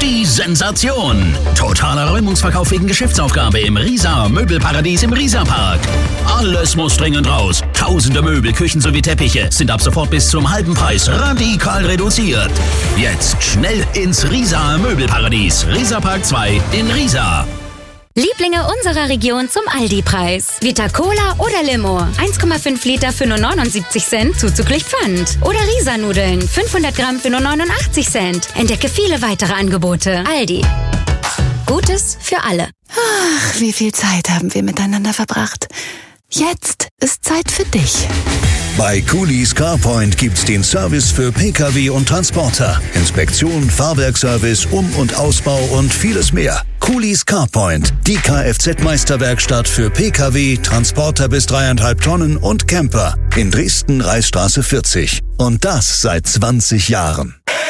die Sensation. Totaler Räumungsverkauf wegen Geschäftsaufgabe im Riesa Möbelparadies im Riesa-Park. Alles muss dringend raus. Tausende Möbel, Küchen sowie Teppiche sind ab sofort bis zum halben Preis radikal reduziert. Jetzt schnell ins Riesa Möbelparadies. Riesa-Park 2 in Riesa. Lieblinge unserer Region zum Aldi-Preis. Vita Cola oder Limo. 1,5 Liter für nur 79 Cent, zuzüglich Pfand. Oder Risa-Nudeln. 500 Gramm für nur 89 Cent. Entdecke viele weitere Angebote. Aldi. Gutes für alle. Ach, wie viel Zeit haben wir miteinander verbracht. Jetzt ist Zeit für dich. Bei Kulis CarPoint gibt's den Service für Pkw und Transporter. Inspektion, Fahrwerkservice, Um- und Ausbau und vieles mehr. Kulis CarPoint, die Kfz-Meisterwerkstatt für Pkw, Transporter bis 3,5 Tonnen und Camper. In Dresden, Reichsstraße 40. Und das seit 20 Jahren.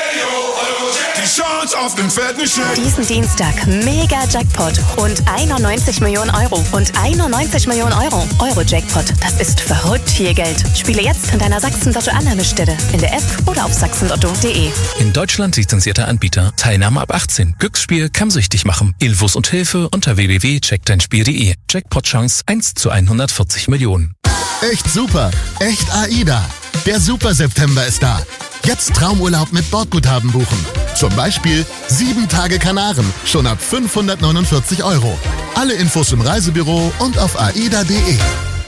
Diesen Dienstag mega Jackpot. Rund 91 Millionen Euro. Und 91 Millionen Euro. Euro-Jackpot. Das ist verrückt viel Geld. Spiele jetzt in deiner Sachsen-Lotto-Annahmestelle. In der App oder auf sachsenlotto.de. In Deutschland lizenzierter Anbieter. Teilnahme ab 18. Glücksspiel kann süchtig machen. Infos und Hilfe unter www.checkdeinspiel.de. Jackpot-Chance 1 zu 140 Millionen. Echt super. Echt AIDA. Der Super September ist da. Jetzt Traumurlaub mit Bordguthaben buchen. Zum Beispiel 7 Tage Kanaren, schon ab 549 Euro. Alle Infos im Reisebüro und auf aida.de.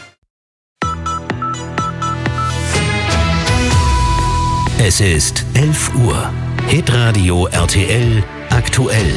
Es ist 11 Uhr. Hitradio RTL aktuell.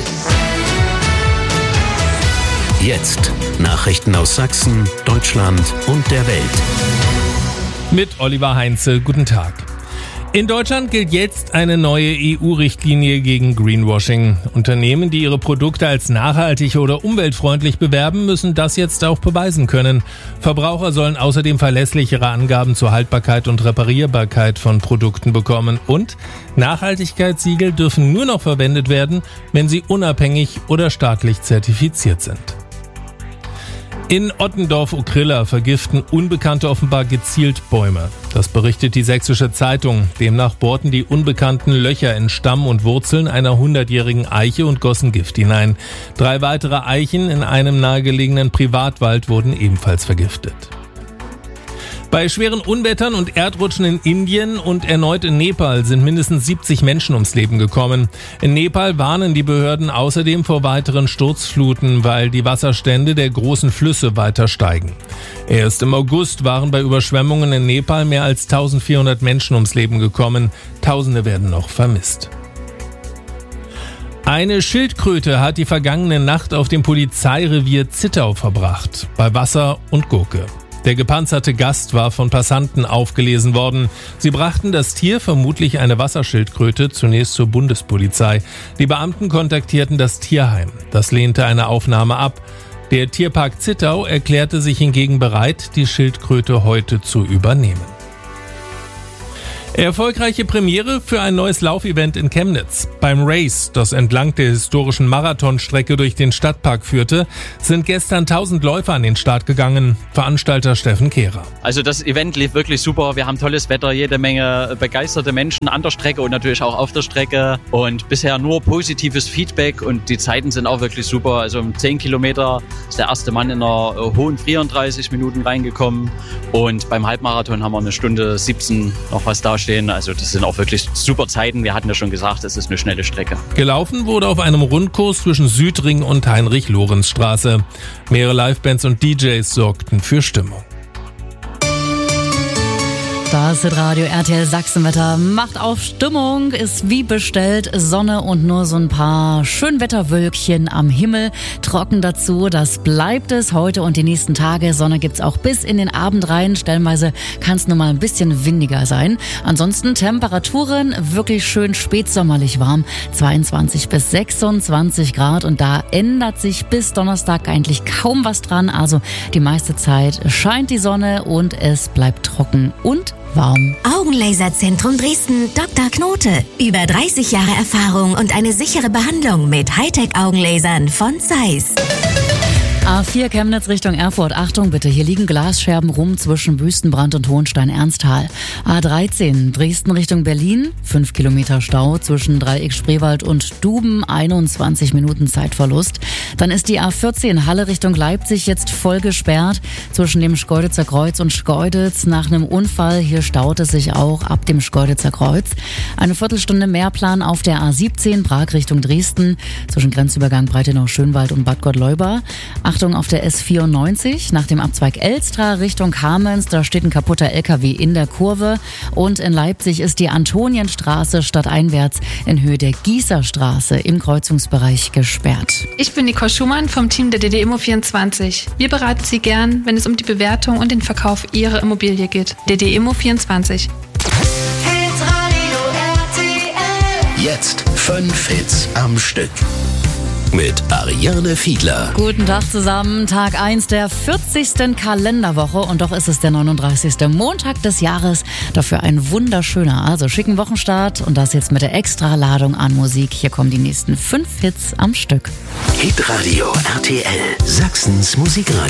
Jetzt Nachrichten aus Sachsen, Deutschland und der Welt. Mit Oliver Heinze, guten Tag. In Deutschland gilt jetzt eine neue EU-Richtlinie gegen Greenwashing. Unternehmen, die ihre Produkte als nachhaltig oder umweltfreundlich bewerben, müssen das jetzt auch beweisen können. Verbraucher sollen außerdem verlässlichere Angaben zur Haltbarkeit und Reparierbarkeit von Produkten bekommen. Und Nachhaltigkeitssiegel dürfen nur noch verwendet werden, wenn sie unabhängig oder staatlich zertifiziert sind. In Ottendorf-Okrilla vergiften Unbekannte offenbar gezielt Bäume. Das berichtet die Sächsische Zeitung. Demnach bohrten die Unbekannten Löcher in Stamm und Wurzeln einer 100-jährigen Eiche und gossen Gift hinein. 3 weitere Eichen in einem nahegelegenen Privatwald wurden ebenfalls vergiftet. Bei schweren Unwettern und Erdrutschen in Indien und erneut in Nepal sind mindestens 70 Menschen ums Leben gekommen. In Nepal warnen die Behörden außerdem vor weiteren Sturzfluten, weil die Wasserstände der großen Flüsse weiter steigen. Erst im August waren bei Überschwemmungen in Nepal mehr als 1400 Menschen ums Leben gekommen. Tausende werden noch vermisst. Eine Schildkröte hat die vergangene Nacht auf dem Polizeirevier Zittau verbracht, bei Wasser und Gurke. Der gepanzerte Gast war von Passanten aufgelesen worden. Sie brachten das Tier, vermutlich eine Wasserschildkröte, zunächst zur Bundespolizei. Die Beamten kontaktierten das Tierheim. Das lehnte eine Aufnahme ab. Der Tierpark Zittau erklärte sich hingegen bereit, die Schildkröte heute zu übernehmen. Erfolgreiche Premiere für ein neues Laufevent in Chemnitz. Beim Race, das entlang der historischen Marathonstrecke durch den Stadtpark führte, sind gestern 1000 Läufer an den Start gegangen. Veranstalter Steffen Kehrer. Also das Event lief wirklich super. Wir haben tolles Wetter, jede Menge begeisterte Menschen an der Strecke und natürlich auch auf der Strecke. Und bisher nur positives Feedback und die Zeiten sind auch wirklich super. Also um 10 Kilometer ist der erste Mann in einer hohen 34 Minuten reingekommen. Und beim Halbmarathon haben wir 1 Stunde 17 noch was da stehen. Also das sind auch wirklich super Zeiten. Wir hatten ja schon gesagt, es ist eine schnelle Strecke. Gelaufen wurde auf einem Rundkurs zwischen Südring und Heinrich-Lorenz-Straße. Mehrere Livebands und DJs sorgten für Stimmung. Das Radio RTL Sachsenwetter macht auf Stimmung, ist wie bestellt Sonne und nur so ein paar Schönwetterwölkchen am Himmel. Trocken dazu, das bleibt es heute und die nächsten Tage. Sonne gibt's auch bis in den Abend rein. Stellenweise kann es nur mal ein bisschen windiger sein. Ansonsten Temperaturen wirklich schön spätsommerlich warm. 22 bis 26 Grad und da ändert sich bis Donnerstag eigentlich kaum was dran. Also die meiste Zeit scheint die Sonne und es bleibt trocken und warm. Augenlaserzentrum Dresden, Dr. Knote. Über 30 Jahre Erfahrung und eine sichere Behandlung mit Hightech-Augenlasern von Zeiss. A4 Chemnitz Richtung Erfurt. Achtung bitte, hier liegen Glasscherben rum zwischen Wüstenbrand und Hohenstein-Ernsthal. A13 Dresden Richtung Berlin. 5 Kilometer Stau zwischen Dreieck Spreewald und Duben. 21 Minuten Zeitverlust. Dann ist die A14 Halle Richtung Leipzig jetzt voll gesperrt. Zwischen dem Schkeuditzer Kreuz und Schkeuditz nach einem Unfall. Hier staut es sich auch ab dem Schkeuditzer Kreuz. Eine Viertelstunde Mehrplan auf der A17 Prag Richtung Dresden. Zwischen Grenzübergang Breitenau-Schönwald und Bad Gottleuba. Achtung auf der S94 nach dem Abzweig Elstra Richtung Kamenz. Da steht ein kaputter LKW in der Kurve. Und in Leipzig ist die Antonienstraße stadteinwärts in Höhe der Gießerstraße im Kreuzungsbereich gesperrt. Ich bin Nicole Schumann vom Team der DDIMMO24. Wir beraten Sie gern, wenn es um die Bewertung und den Verkauf Ihrer Immobilie geht. DDIMMO24. Jetzt 5 Hits am Stück. Mit Ariane Fiedler. Guten Tag zusammen. Tag 1 der 40. Kalenderwoche und doch ist es der 39. Montag des Jahres. Dafür ein wunderschöner, also schicken Wochenstart und das jetzt mit der Extraladung an Musik. Hier kommen die nächsten 5 Hits am Stück. Hitradio RTL, Sachsens Musikradio.